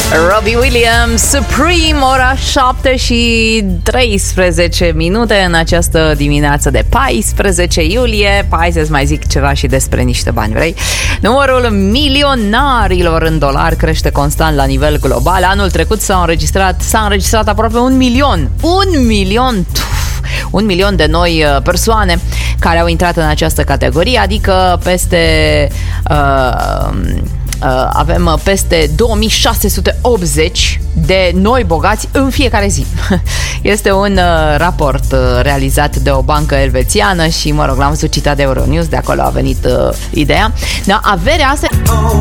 Robbie Williams, Supreme, ora 7:13 în această dimineață de 14 iulie. Hai să-ți mai zic ceva și despre niște bani, vrei? Numărul milionarilor în dolari crește constant la nivel global. Anul trecut s-a înregistrat aproape 1 milion. 1 milion! 1 milion de noi persoane care au intrat în această categorie, adică avem peste 2680 de noi bogați în fiecare zi. Este un raport realizat de o bancă elvețiană și, mă rog, l-am văzut citat de Euronews, de acolo a venit ideea. Da, averea asta